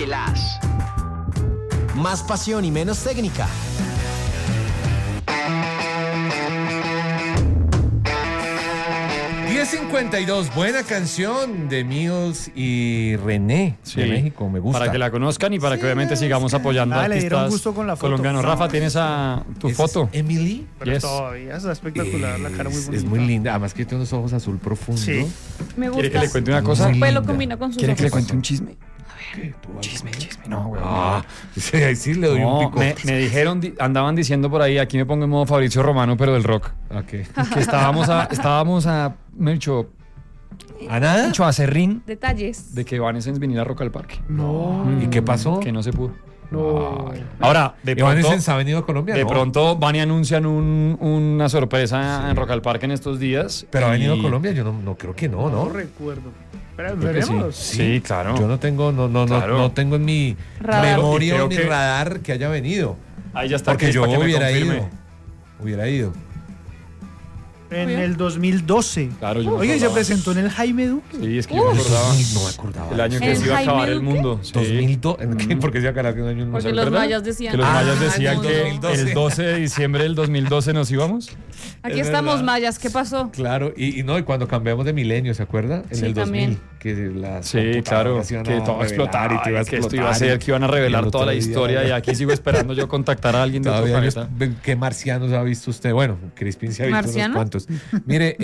de las. Más pasión y menos técnica. $10.52, buena canción de Mills y René de México, me gusta. Para que la conozcan y para que obviamente sigamos apoyando a le dieron artistas gusto con la foto. colombianos. Rafa, ¿tienes tu foto? ¿Emily? Pero Yes. todavía está espectacular, la cara muy bonita. Es muy linda, además que tiene unos ojos azul profundo. Sí. Me gusta. ¿Quiere que le cuente una cosa? Su pelo linda. combina con sus ¿Quiere que le ojos. cuente un chisme? Chisme. No, güey. Sí, ahí sí le doy un No, pico. me dijeron, andaban diciendo por ahí, aquí me pongo en modo Fabricio Romano, pero del rock. Okay. Que estábamos a Melcho, ¿A nada? a Serrín Detalles. de que Evanescence viniera a Rock al Parque. No. ¿Y qué pasó? Que no se pudo. No. Ahora, de pronto, Evanescence ha venido a Colombia, de ¿no? pronto van y anuncian una sorpresa en Rock al Parque en estos días. Pero ha venido y- a Colombia, yo no creo que no. No recuerdo. Pero Creo que sí. veremos. Sí, claro. Yo no tengo, Claro. no tengo en mi Radar. memoria Y creo o mi que- radar que haya venido. Ahí ya está. Porque Cris, yo para que me hubiera confirme. ido. Hubiera ido. En Bien. el 2012. Claro, yo me Oye, ¿y se acordaba. presentó en el Jaime Duque? Sí, es que yo me acordaba. No me acordaba. El año que ¿En se iba a Jaime acabar el Duque? mundo. Sí. 2002. ¿Por qué se iba a acabar un año? Porque ¿Se los acuerdan? mayas decían. Que los mayas decían en que 2012. el 12 de diciembre del 2012 nos íbamos. Aquí Es estamos, verdad. mayas. ¿Qué pasó? Claro, y cuando cambiamos de milenio, ¿se acuerda? En Sí, el 2000, también. que las Sí, claro, computadoras iban que a todo revelar explotara y te iba a que esto explotar iba a ser, que iban a y revelar al toda la otro día historia ya. y aquí sigo esperando yo contactar a alguien de otro Todavía planeta. ¿Qué marcianos ha visto usted? Bueno, Crispin se ha visto ¿Marciano? unos cuantos. Mire,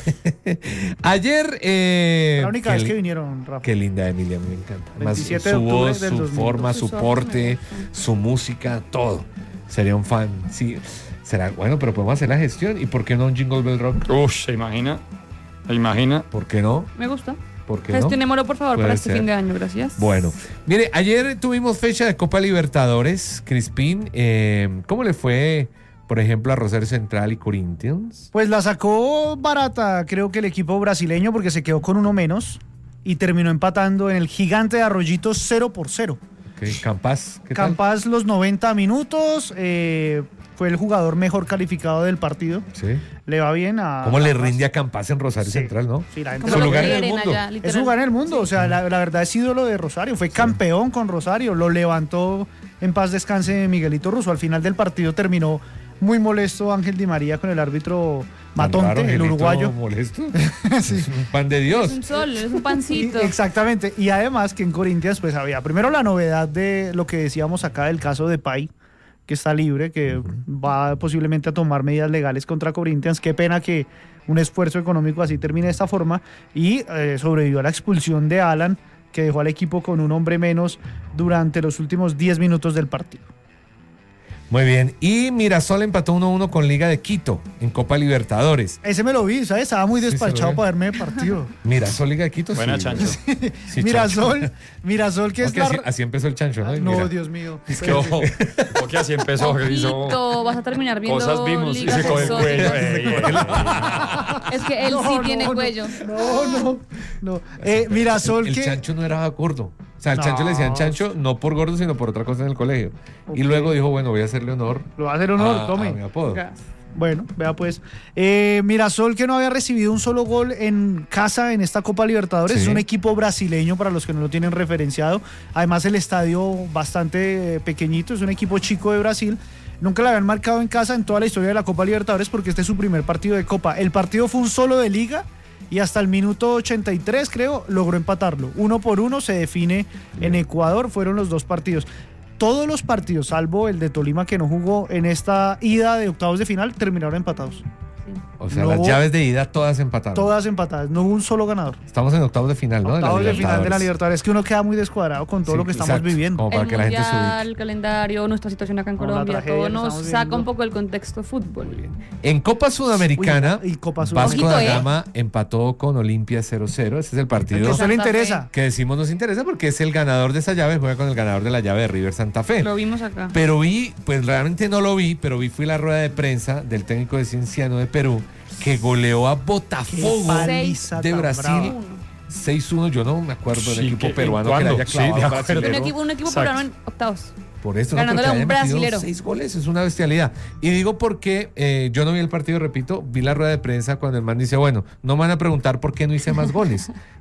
ayer... La única qué vez que li- vinieron, Rafa. Qué linda Emilia, me encanta. Además, 27 de su octubre voz, del su 2002. forma, su Sus ojos porte, me gustan. su música, todo. Sería un fan. Sí, será bueno, pero podemos hacer la gestión. ¿Y por qué no un Jingle Bell Rock? Uf, ¿se imagina? ¿Se imagina? ¿Por qué no? Me gusta. ¿Por qué no? Gestionémoslo, por favor, Puede para este ser. fin de año. Gracias. Bueno, mire, ayer tuvimos fecha de Copa Libertadores, Crispín. ¿Cómo le fue, por ejemplo, a Rosario Central y Corinthians? Pues la sacó barata, creo que el equipo brasileño, porque se quedó con uno menos y terminó empatando en el gigante de Arroyito 0-0. ¿Qué? Campas, ¿qué tal? Campas los 90 minutos, fue el jugador mejor calificado del partido. Sí. Le va bien a... ¿Cómo le Campas. rinde a Campas en Rosario Sí. Central, no? Sí, la gente Como Su lo lugar en el quieren mundo. allá, es literal. jugar en el mundo, o sea, la verdad es ídolo de Rosario, fue campeón con Rosario, lo levantó en paz descanse Miguelito Russo. Al final del partido terminó muy molesto Ángel Di María con el árbitro Tan Matonte, raro, el Angelito uruguayo. molesto. Sí. Es un pan de Es Dios. un sol, es un pancito. Exactamente, y además que en Corinthians pues había primero la novedad de lo que decíamos acá del caso de Pay, que está libre, que va posiblemente a tomar medidas legales contra Corinthians. Qué pena que un esfuerzo económico así termine de esta forma, y sobrevivió a la expulsión de Alan, que dejó al equipo con un hombre menos durante los últimos 10 minutos del partido. Muy bien. Y Mirasol empató 1-1 con Liga de Quito en Copa Libertadores. Ese me lo vi, ¿sabes? Estaba muy Sí, se despachado lo vi. para verme el partido. Mirasol, Liga de Quito. Buena, sí. Chancho. Sí, Mirasol, Mirasol que Chancho. es Ok, la... así empezó el Chancho, ¿no? No, Mira. Dios mío. Es que ojo, que así empezó. que hizo Ojito, vas a terminar viendo cosas vimos y ligas se coge el cuello. exóticas. Es que él sí tiene cuello. No. Mirasol El que... Chancho no era gordo. O sea, al No. Chancho le decían Chancho no por gordo, sino por otra cosa en el colegio. Y luego dijo, bueno, voy a hacerle honor Lo va a hacer honor, a tome. mi apodo. Bueno, vea pues. Mirasol, que no había recibido un solo gol en casa en esta Copa Libertadores. Sí. Es un equipo brasileño, para los que no lo tienen referenciado. Además, el estadio bastante pequeñito. Es un equipo chico de Brasil. Nunca le habían marcado en casa en toda la historia de la Copa Libertadores, porque este es su primer partido de Copa. El partido fue un solo de liga y hasta el minuto 83, creo, logró empatarlo. 1-1 se define en Ecuador. Fueron los dos partidos. Todos los partidos, salvo el de Tolima, que no jugó en esta ida de octavos de final, terminaron empatados. O sea, No las hubo- llaves de ida todas empatadas. Todas empatadas. No hubo un solo ganador. Estamos en octavos de final, ¿no? Octavos de final de la Libertadores. Libertadores. Es que uno queda muy descuadrado con todo Sí, lo que estamos exacto. viviendo. Como para El que la gente se mundial, ubique. el calendario, nuestra situación acá en No, la Colombia, tragedia todo que nos estamos saca viviendo. un poco el contexto de fútbol. En Copa Sudamericana, Uy, y Copa Vasco Sudamericana. da Ojito, Gama empató con Olimpia 0-0. Ese es el partido Que eso le Santa interesa. que decimos nos interesa porque es el ganador de esa llave, juega con el ganador de la llave de River Santa Fe. Lo vimos acá. Pero vi, pues realmente no lo vi, pero fui la rueda de prensa del técnico de Cienciano de Perú, que goleó a Botafogo Qué paliza de tan Brasil brava. 6-1. Yo no me acuerdo del Sí, equipo que- peruano que ¿cuándo? le haya Sí, clavado de a un acuerdo. brasilero. Un equipo Exacto. peruano en octavos. Por eso, Ganándole a un brasilero. 6 goles, es una bestialidad. Y digo porque yo no vi el partido, repito, vi la rueda de prensa cuando el man dice, bueno, no me van a preguntar por qué no hice más goles,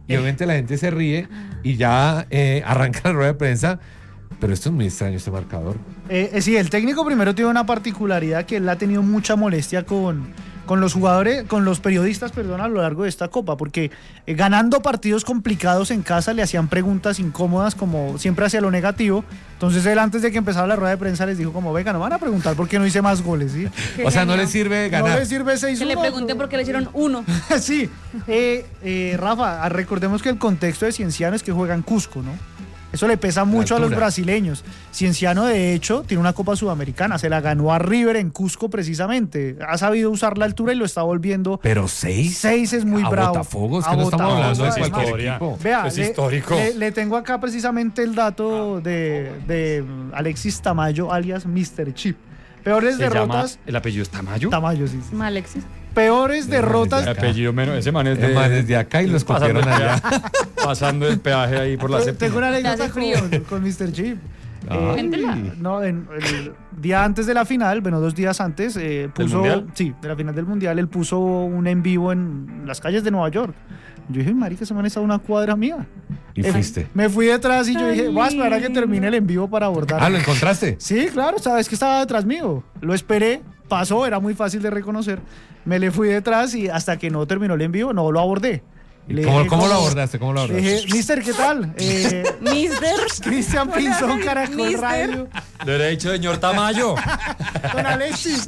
y obviamente la gente se ríe y ya arranca la rueda de prensa. Pero esto es muy extraño, este marcador. Sí, el técnico primero tiene una particularidad que él ha tenido mucha molestia con los jugadores, con los periodistas, perdón, a lo largo de esta Copa, porque ganando partidos complicados en casa le hacían preguntas incómodas, como siempre hacia lo negativo. Entonces él, antes de que empezara la rueda de prensa, les dijo como, venga, no van a preguntar por qué no hice más goles, ¿sí? O sea, no le sirve ganar. No le sirve 6-1. Que le pregunten por qué le hicieron 1. Sí. Rafa, recordemos que el contexto de Cienciano es que juega en Cusco, ¿no? Eso le pesa mucho a los brasileños. Cienciano, de hecho, tiene una Copa Sudamericana. Se la ganó a River en Cusco, precisamente. Ha sabido usar la altura y lo está volviendo. Pero 6. 6 es muy bravo. Botafogo, es que no estamos hablando de cualquier historia. equipo. Vea, Es histórico. Le tengo acá precisamente el dato de Alexis Tamayo, alias Mr. Chip. Peores Se llama, derrotas. ¿el apellido es Tamayo? Tamayo, sí. Alexis. Peores derrotas. El apellido menos, ese man es Desde acá y los pasando cogieron el allá. Pasando el peaje ahí por la Tengo séptima. una Hace anécdota frío. con Mr. Chip. Ay. Cuéntela. No, el día antes de la final, bueno, 2 días antes, puso, mundial? sí, de la final del mundial, él puso un en vivo en las calles de Nueva York. Yo dije, marica, ese man está a una cuadra mía. Y fuiste. Me fui detrás y yo dije, voy a esperar a que termine el en vivo para abordar. Ah, ¿lo encontraste? Sí, claro, sabes que estaba detrás mío. Lo esperé, pasó, era muy fácil de reconocer. Me le fui detrás y hasta que no terminó el en vivo, no lo abordé. Y le dije, ¿Cómo lo abordaste? ¿Cómo lo Le abordaste? dije, mister, ¿qué tal? Mister. Cristian Pinzón, Caracol Mister. Radio. Le he dicho señor Tamayo. Con Alexis.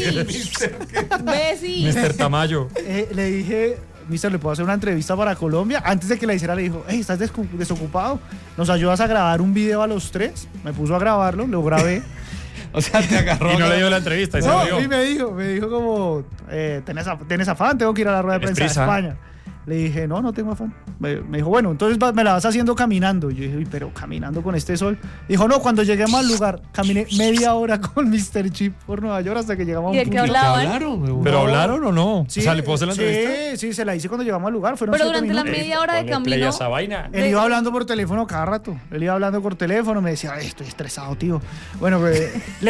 Besi. Mr. Tamayo. Le dije, mister, ¿le puedo hacer una entrevista para Colombia? Antes de que la hiciera le dijo, hey, ¿estás desocupado? ¿Nos ayudas a grabar un video a los 3? Me puso a grabarlo, lo grabé. O sea, te agarró. Y no le dio la entrevista y se lo No, dio. y me dijo como, ¿tenés afán? Tengo que ir a la rueda de ¿Tienes prensa de prisa? España. Le dije, no tengo afán. Me dijo, bueno, entonces me la vas haciendo caminando. Yo dije, "Uy, pero caminando con este sol". Dijo, no, cuando lleguemos al lugar, caminé media hora con Mr. Chip por Nueva York hasta que llegamos a ¿Y un de qué punto. hablaban? ¿Pero hablaron o no? Sí, o sea, ¿le puedo hacer la entrevista? Sí, se la hice cuando llegamos al lugar. Fueron Pero 7 durante la minutos. media hora de Ponle play a camino. esa vaina. Él iba hablando por teléfono cada rato. Él iba hablando por teléfono, me decía, "Ay, estoy estresado, tío". Bueno, pues, le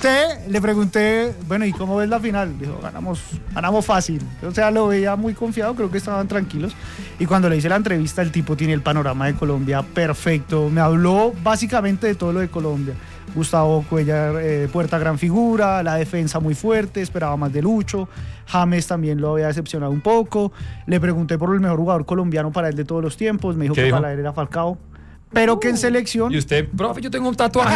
pregunté, bueno, ¿y cómo ves la final? Dijo, ganamos fácil. O sea, lo veía muy confiado, creo que estaban tranquilos. Y cuando le hice la entrevista, el tipo tiene el panorama de Colombia perfecto. Me habló básicamente de todo lo de Colombia. Gustavo Cuellar, Puerta, gran figura, la defensa muy fuerte, esperaba más de Lucho. James también lo había decepcionado un poco. Le pregunté por el mejor jugador colombiano para él de todos los tiempos. Me dijo ¿Qué que dijo? para él era Falcao. Pero que en selección, Y usted, profe, yo tengo un tatuaje.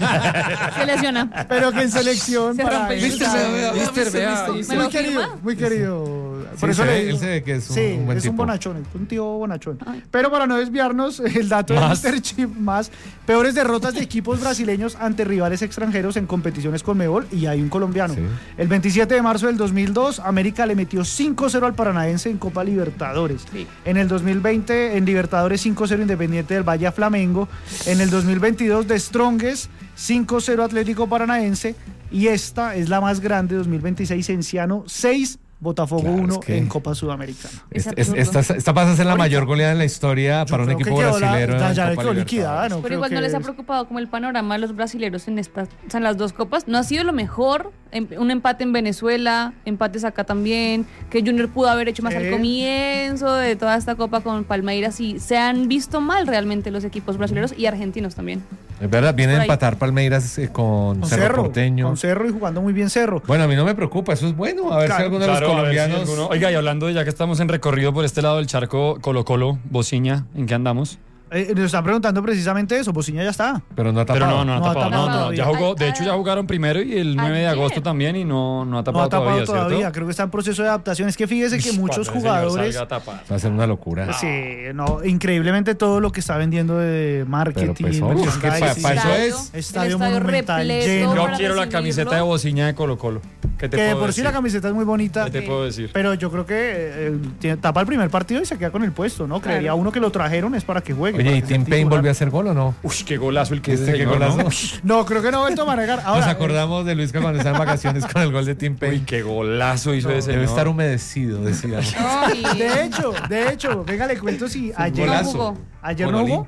Se lesiona. pero que en selección Se para rompe el él, Mister, ¿sabes? Mister, vea. ¿Me lo firma? Muy querido. Sí, Por eso se le ve- digo. él se ve que es un Sí, buen es tipo. un bonachón, es un tío bonachón. Ay. Pero para no desviarnos, el dato Más. de Mr. Chip más. Peores derrotas de equipos brasileños ante rivales extranjeros en competiciones Conmebol, y hay un colombiano. Sí. El 27 de marzo del 2002, América le metió 5-0 al Paranaense en Copa Libertadores. Sí. En el 2020, en Libertadores, 5-0 Independiente del Valle a Flamengo. En el 2022, de Strongest, 5-0 Atlético Paranaense. Y esta es la más grande, 2026, Cienciano 6, Botafogo Claro, 1 es que- en Copa Sudamericana. Es absurdo. Esta pasa a ser la Ahorita. mayor goleada en la historia para un Creo que equipo quedó brasilero. en ya Copa quedó Libertadores. liquidada, ¿no? Pero Creo igual no que les ha es- preocupado como el panorama de los brasileros en estas, o sea, en las dos copas. No ha sido lo mejor. Un empate en Venezuela, empates acá también, que Junior pudo haber hecho más Sí. al comienzo de toda esta copa con Palmeiras, y se han visto mal realmente los equipos brasileños y argentinos también. Es verdad, viene a Por ahí. empatar Palmeiras con Con Cerro Porteño. con Cerro y jugando muy bien Cerro. Bueno, a mí no me preocupa, eso es bueno. A ver si Claro, alguno de los Claro, a ver si colombianos. alguno- Oiga, y hablando de ya que estamos en recorrido por este lado del charco, Colo-Colo, Bociña, ¿en qué andamos? Nos están preguntando precisamente eso. Bociña ya está. Pero no ha tapado. Pero no ha No ha tapado. tapado No, todavía. ya jugó, Ay, de hecho ya jugaron primero y el 9 de ayer. agosto también y no ha No tapado, ha tapado todavía, todavía. ¿cierto? Creo que está en proceso de adaptación. Es que fíjese que muchos Cuando el señor jugadores. salga a tapar. Va a ser una locura. Sí, no, increíblemente todo lo que está vendiendo de marketing, Pero pues, obvio, es que merchandising. para eso Estadio, es. el Estadio Monumental repleto lleno. Yo para quiero la recibirlo. camiseta de Bociña de Colo-Colo. ¿Qué te Que de puedo por sí decir? la camiseta es muy bonita. ¿Qué te puedo decir? Pero yo creo que tapa el primer partido y se queda con el puesto, ¿no? Creería uno que lo trajeron es para que juegue. Oye, para ¿y que sea Tim Payne titular. volvió a hacer gol o no? Uy, qué golazo el que ¿Viste ese qué señor, ¿no? golazo? No, creo que no ha vuelto a manejar. Ahora, Nos acordamos de Luisca cuando estaba en vacaciones con el gol de Tim Uy, Payne. qué golazo hizo ese Debe señor. estar humedecido, decíamos. Ay, de hecho, venga, le cuento si ayer No Golazo. jugó. Ayer Con no jugó. Olimpia.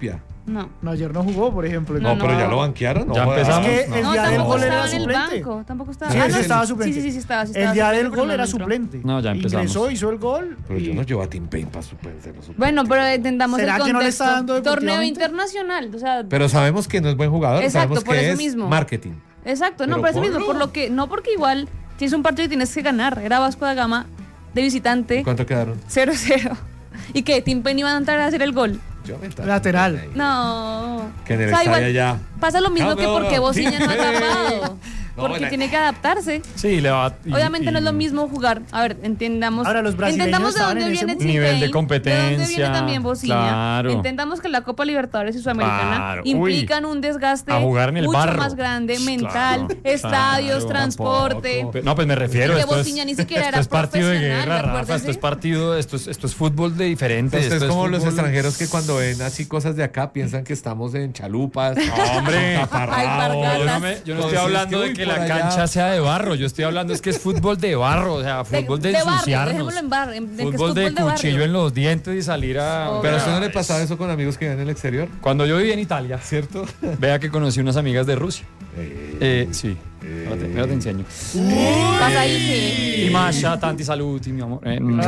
No. No, ayer no jugó, por ejemplo. No, No, pero no. ya lo banquearon. Ya no, empezamos. Es que No. el No, día del tampoco gol estaba era en el suplente. banco. Tampoco estaba. Sí, Ah, ese no, estaba suplente. Sí, estaba. El día suplente, del pero gol no era entró. suplente. No, ya empezamos. Ingresó, hizo el gol. Pero yo y- no llevo a Tim Payne para suspender los suplentes. Bueno, pero entendamos el ¿Será contexto. que no le está dando Torneo deportivamente? internacional, o sea, Pero sabemos que no es buen jugador. Exacto, sabemos por que eso es mismo. marketing. exacto, no, Pero por eso mismo, ponlo. por lo que, no porque igual tienes un partido y tienes que ganar. Era Vasco da Gama de visitante, ¿Cuánto quedaron? 0-0. ¿Y qué? ¿Tim Payne iba a entrar a hacer el gol? Yo me tapo. Lateral. No. Que en el O sea, estadio igual ya. pasa lo mismo No, que no, porque no. Bociña no ha Tim tapado. Payne. No, Porque bueno. tiene que adaptarse. Sí, le va. Obviamente no es lo mismo jugar. A ver, entendamos. Ahora, los brasileños entendamos de estaban dónde en ese viene Tim nivel de Payne, de dónde competencia, viene también Bociña. claro. Entendamos que la Copa Libertadores y Sudamericana Claro, implican un desgaste a jugar en el mucho barro. más grande, Claro, mental, claro, estadios, transporte. tampoco. No, pues me refiero. Que Esto es, Bociña ni siquiera esto era es partido de profesional, guerra, Rafa. acuérdese. Esto es partido, esto es fútbol de diferente. Ustedes esto es como los fútbol- extranjeros que cuando ven así cosas de acá piensan que estamos en chalupas. Hombre, Alpargatas. yo no Pues estoy es hablando que, de uy, que por la allá. cancha sea de barro. Yo estoy hablando es que es fútbol de barro, o sea, fútbol de barrio, ensuciarnos. dejémoslo en barrio, de que es Fútbol de barrio. cuchillo en los dientes y salir a. Obvio. Pero a usted no le pasaba eso con amigos que viven en el exterior, Cuando yo vivía en Italia, ¿cierto? vea que conocí unas amigas de Rusia. Sí. Ahora te enseño. Pasa ahí Y Masha, tanti saluti, mi amor. No,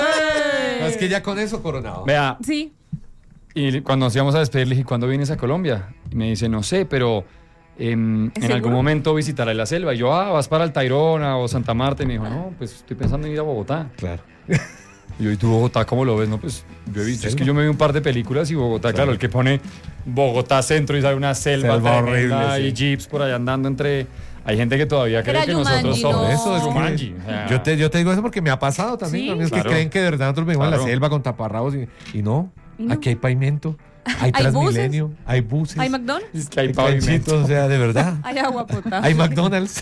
es que ya con eso coronado. Vea, que sí. y cuando nos íbamos a despedir, le dije, ¿cuándo vienes a Colombia? Y me dice, no sé, pero en ¿Seguro? algún momento visitaré la selva. Y yo, vas para el Tayrona o Santa Marta. Y me dijo, no, pues estoy pensando en ir a Bogotá. Claro. Y yo, ¿y tú Bogotá cómo lo ves? No, pues yo he visto, es que yo me vi un par de películas y Bogotá, claro, el que pone Bogotá centro y sale una selva, Selva tremenda horrible, sí. y jeeps por allá andando entre... Hay gente que todavía cree Era que nosotros Jumanji, somos no. Eso es que- Jumanji, o sea, yo te digo eso porque me ha pasado también. Sí. Amigos Claro. que creen que de verdad nosotros vivimos en Claro. la selva con taparrabos y no. Y no. Aquí hay pavimento, hay Hay Transmilenio, hay buses, ¿Hay McDonald's? es que hay hay pavimento. pavimentos, o sea, de verdad. Hay agua potable. Hay McDonald's.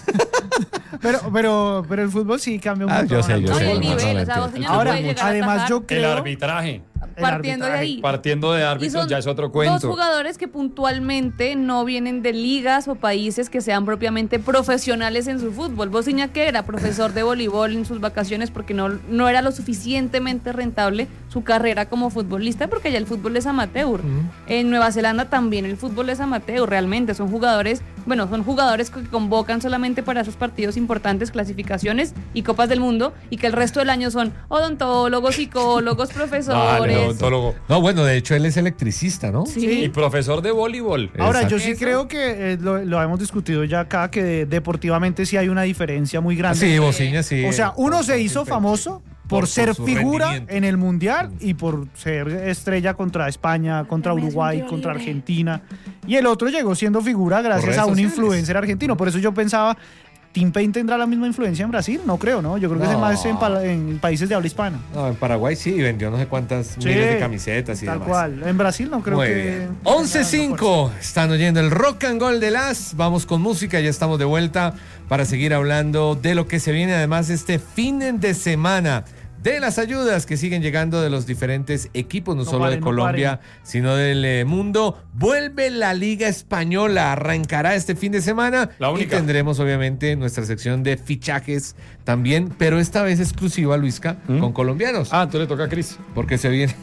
Pero el fútbol sí cambia un Ah, montón. yo sé, yo No, sé. y el no, nivel, o sea, entiendo. Bociña no Ahora, puede llegar a además atajar. yo El creo... arbitraje, Partiendo de ahí. partiendo de Y árbitros son ya es otro dos cuento. jugadores que puntualmente no vienen de ligas o países que sean propiamente profesionales en su fútbol. Bociña, que era profesor de voleibol en sus vacaciones porque no era lo suficientemente rentable su carrera como futbolista, porque ya el fútbol es amateur. En Nueva Zelanda también el fútbol es amateur, realmente. Son jugadores que convocan solamente para esos partidos importantes, clasificaciones y Copas del Mundo, y que el resto del año son odontólogos, psicólogos, profesores. Vale, odontólogo. No, bueno, de hecho él es electricista, ¿no? Sí. Y profesor de voleibol. Ahora, yo Exacto. sí Eso. creo que lo hemos discutido ya acá, que deportivamente sí hay una diferencia muy grande. Sí, Bociña, sí. O sea, uno se Por hizo Tim Payne. famoso por Por ser su figura rendimiento. en el Mundial y por ser estrella contra España, contra También es un Uruguay, tiro contra libre. Argentina. Y el otro llegó siendo figura gracias redes a un sociales. influencer argentino. Por eso yo pensaba, ¿Tim Payne tendrá la misma influencia en Brasil? No creo, ¿no? Yo creo que es No. más en países de habla hispana. No, en Paraguay sí, vendió no sé cuántas Sí, miles de camisetas y tal demás. cual. En Brasil no creo Muy que... bien. tenga 11-5. Están oyendo el Rock and Roll de las. Vamos con música. Ya estamos de vuelta para seguir hablando de lo que se viene además este fin de semana. De las ayudas que siguen llegando de los diferentes equipos, no, No solo paren, de no Colombia, sino del mundo. Vuelve la Liga Española, arrancará este fin de semana. La Y única. tendremos obviamente nuestra sección de fichajes también, pero esta vez exclusiva, Luisca, con colombianos. Ah, tú le toca a Cris. Porque se viene.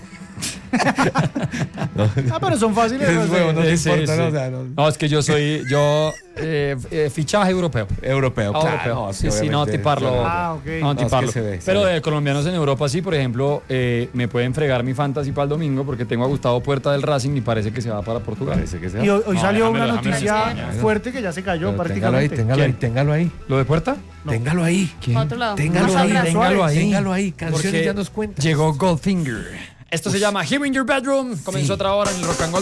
Ah, pero son fáciles. Es no sé. huevo, no te Sí, importa, sí. ¿no? O sea, no- No, es que yo soy fichaje europeo. Europeo, claro. Europeo. No, Sí, sí, no, obviamente, ti parlo. claro. Ah, ok. No, ti No, es que parlo. se ve, se Pero ve. de colombianos en Europa sí, por ejemplo, me pueden fregar mi fantasy para el domingo porque tengo a Gustavo Puerta del Racing y parece que se va para Portugal. Parece que sea. Y hoy No, salió déjamelo, una déjamelo noticia en España. fuerte que ya se cayó Pero téngalo ahí, prácticamente. téngalo ahí, ¿Quién? téngalo ahí. ¿Lo de Puerta? Téngalo ahí. ¿A otro lado? Téngalo Más ahí, atrás, téngalo Suárez. ahí. Téngalo ahí. Canciones Porque ya nos cuentan. llegó Goldfinger. Esto se llama Here in Your Bedroom. Comenzó otra hora en el Rock and Roll